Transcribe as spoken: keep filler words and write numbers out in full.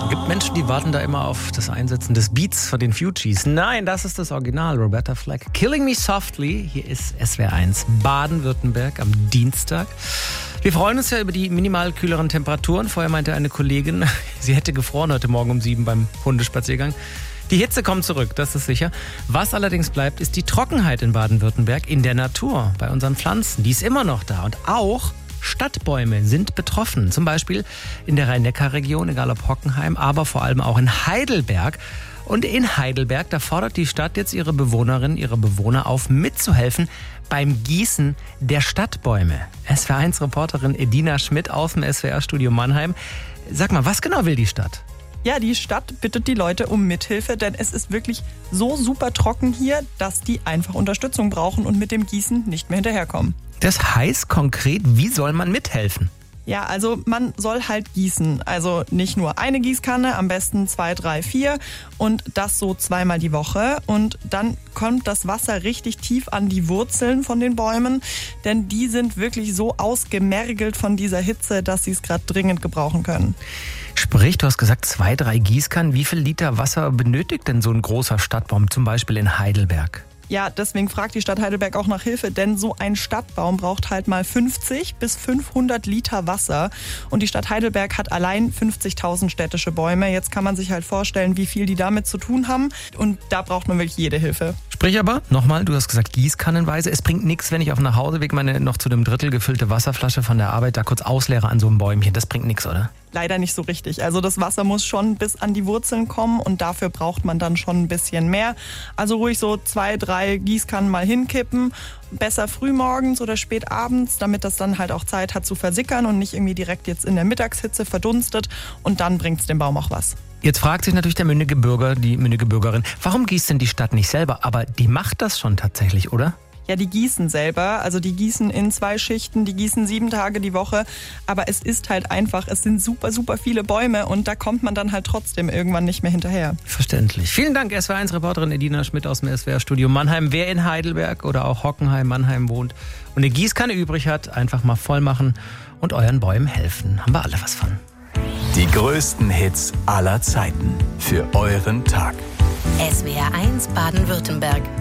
Gibt Menschen, die warten da immer auf das Einsetzen des Beats von den Fugees. Nein, das ist das Original, Roberta Flack. Killing Me Softly, hier ist S W R eins Baden-Württemberg am Dienstag. Wir freuen uns ja über die minimal kühleren Temperaturen. Vorher meinte eine Kollegin, sie hätte gefroren heute Morgen um sieben beim Hundespaziergang. Die Hitze kommt zurück, das ist sicher. Was allerdings bleibt, ist die Trockenheit in Baden-Württemberg in der Natur, bei unseren Pflanzen. Die ist immer noch da und auch Stadtbäume sind betroffen. Zum Beispiel in der Rhein-Neckar-Region, egal ob Hockenheim, aber vor allem auch in Heidelberg. Und in Heidelberg, da fordert die Stadt jetzt ihre Bewohnerinnen, ihre Bewohner auf, mitzuhelfen beim Gießen der Stadtbäume. S W R eins Reporterin Edina Schmidt aus dem S W R-Studio Mannheim. Sag mal, was genau will die Stadt? Ja, die Stadt bittet die Leute um Mithilfe, denn es ist wirklich so super trocken hier, dass die einfach Unterstützung brauchen und mit dem Gießen nicht mehr hinterherkommen. Das heißt konkret, wie soll man mithelfen? Ja, also man soll halt gießen. Also nicht nur eine Gießkanne, am besten zwei, drei, vier und das so zweimal die Woche. Und dann kommt das Wasser richtig tief an die Wurzeln von den Bäumen, denn die sind wirklich so ausgemergelt von dieser Hitze, dass sie es gerade dringend gebrauchen können. Sprich, du hast gesagt, zwei, drei Gießkannen. Wie viel Liter Wasser benötigt denn so ein großer Stadtbaum, zum Beispiel in Heidelberg? Ja, deswegen fragt die Stadt Heidelberg auch nach Hilfe, denn so ein Stadtbaum braucht halt mal fünfzig bis fünfhundert Liter Wasser. Und die Stadt Heidelberg hat allein fünfzigtausend städtische Bäume. Jetzt kann man sich halt vorstellen, wie viel die damit zu tun haben. Und da braucht man wirklich jede Hilfe. Sprich aber, nochmal, du hast gesagt gießkannenweise. Es bringt nichts, wenn ich auf dem Nachhauseweg meine noch zu einem Drittel gefüllte Wasserflasche von der Arbeit da kurz ausleere an so einem Bäumchen. Das bringt nichts, oder? Leider nicht so richtig. Also das Wasser muss schon bis an die Wurzeln kommen und dafür braucht man dann schon ein bisschen mehr. Also ruhig so zwei, drei Gießkannen mal hinkippen. Besser frühmorgens oder spät abends, damit das dann halt auch Zeit hat zu versickern und nicht irgendwie direkt jetzt in der Mittagshitze verdunstet. Und dann bringt es dem Baum auch was. Jetzt fragt sich natürlich der mündige Bürger, die mündige Bürgerin, warum gießt denn die Stadt nicht selber? Aber die macht das schon tatsächlich, oder? Ja, die gießen selber, also die gießen in zwei Schichten, die gießen sieben Tage die Woche, aber es ist halt einfach, es sind super, super viele Bäume und da kommt man dann halt trotzdem irgendwann nicht mehr hinterher. Verständlich. Vielen Dank, S W R eins Reporterin Edina Schmidt aus dem S W R-Studio Mannheim. Wer in Heidelberg oder auch Hockenheim, Mannheim wohnt und eine Gießkanne übrig hat, einfach mal voll machen und euren Bäumen helfen. Haben wir alle was von. Die größten Hits aller Zeiten für euren Tag. S W R eins Baden-Württemberg.